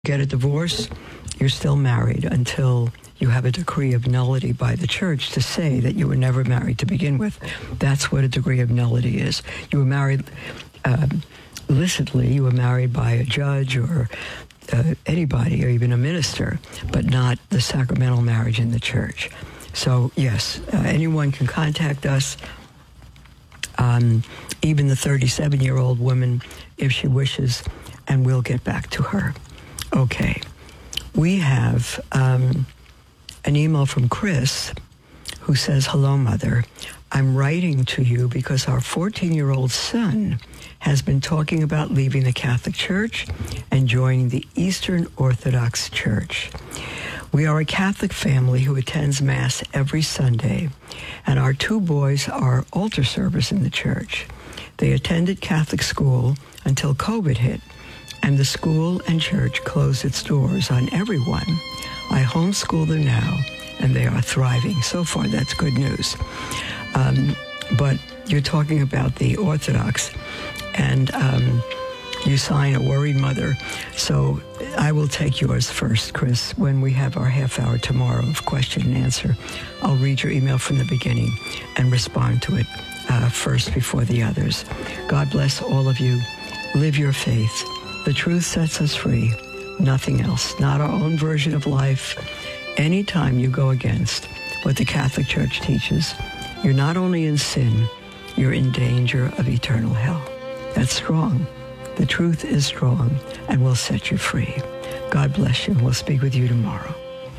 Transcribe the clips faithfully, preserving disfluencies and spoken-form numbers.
get a divorce, you're still married until you have a decree of nullity by the church to say that you were never married to begin with. That's what a degree of nullity is. You were married um, illicitly. You were married by a judge or uh, anybody, or even a minister, but not the sacramental marriage in the church. So, yes, uh, anyone can contact us, um, even the thirty-seven-year-old woman, if she wishes, and we'll get back to her. Okay. We have um, an email from Chris who says, "Hello, Mother. I'm writing to you because our fourteen-year-old son has been talking about leaving the Catholic Church and joining the Eastern Orthodox Church. We are a Catholic family who attends Mass every Sunday, and our two boys are altar servers in the church. They attended Catholic school until COVID hit, and the school and church closed its doors on everyone. I homeschool them now, and they are thriving. So far, that's good news. Um, but you're talking about the Orthodox, and um, you sign a worried mother. So I will take yours first, Chris. When we have our half hour tomorrow of question and answer, I'll read your email from the beginning and respond to it uh, first before the others. God bless all of you. Live your faith. The truth sets us free, nothing else, not our own version of life. Anytime you go against what the Catholic Church teaches, you're not only in sin, you're in danger of eternal hell. That's strong. The truth is strong and will set you free. God bless you. We'll speak with you tomorrow."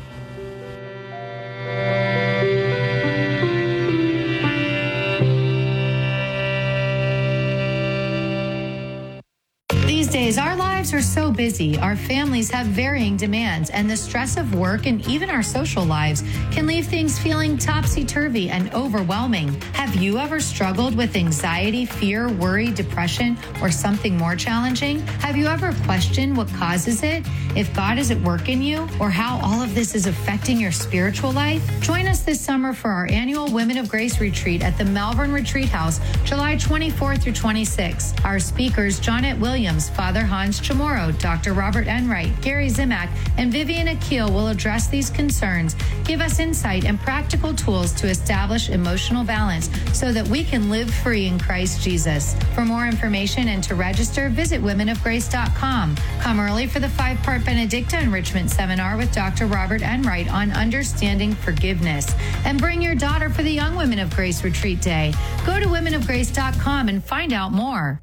Days, our lives are so busy, our families have varying demands, and the stress of work and even our social lives can leave things feeling topsy-turvy and overwhelming. Have you ever struggled with anxiety, fear, worry, depression, or something more challenging? Have you ever questioned what causes it, if God is at work in you, or how all of this is affecting your spiritual life? Join us this summer for our annual Women of Grace Retreat at the Malvern Retreat House, July twenty-fourth through twenty-sixth. Our speakers, Jonette Williams, Father Hans Chamorro, Doctor Robert Enright, Gary Zimak, and Vivian Akil will address these concerns, give us insight and practical tools to establish emotional balance so that we can live free in Christ Jesus. For more information and to register, visit women of grace dot com. Come early for the five-part Benedicta Enrichment Seminar with Doctor Robert Enright on understanding forgiveness. And bring your daughter for the Young Women of Grace Retreat Day. Go to women of grace dot com and find out more.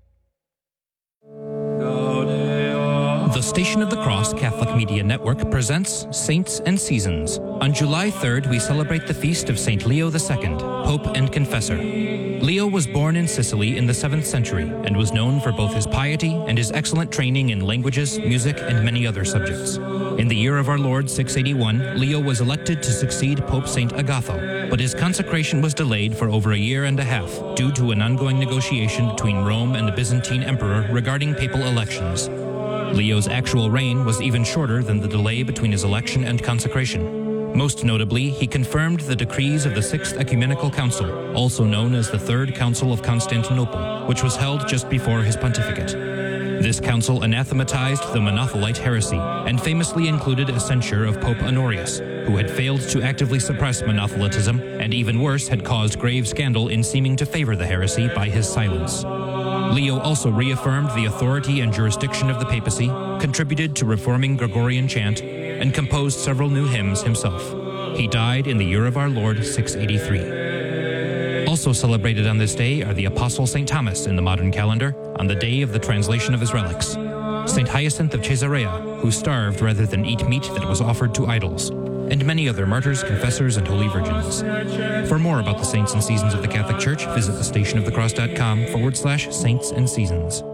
The Station of the Cross Catholic Media Network presents Saints and Seasons. On July third, we celebrate the feast of Saint Leo the Second, Pope and Confessor. Leo was born in Sicily in the seventh century and was known for both his piety and his excellent training in languages, music, and many other subjects. In the year of our Lord, six eighty-one, Leo was elected to succeed Pope Saint Agatho, but his consecration was delayed for over a year and a half due to an ongoing negotiation between Rome and the Byzantine Emperor regarding papal elections. Leo's actual reign was even shorter than the delay between his election and consecration. Most notably, he confirmed the decrees of the Sixth Ecumenical Council, also known as the Third Council of Constantinople, which was held just before his pontificate. This council anathematized the Monothelite heresy and famously included a censure of Pope Honorius, who had failed to actively suppress monothelitism and even worse had caused grave scandal in seeming to favor the heresy by his silence. Leo also reaffirmed the authority and jurisdiction of the papacy, contributed to reforming Gregorian chant, and composed several new hymns himself. He died in the year of our Lord, six eighty-three. Also celebrated on this day are the Apostle Saint Thomas in the modern calendar, on the day of the translation of his relics, Saint Hyacinth of Caesarea, who starved rather than eat meat that was offered to idols, and many other martyrs, confessors, and holy virgins. For more about the saints and seasons of the Catholic Church, visit thestationofthecross.com forward slash saints and seasons.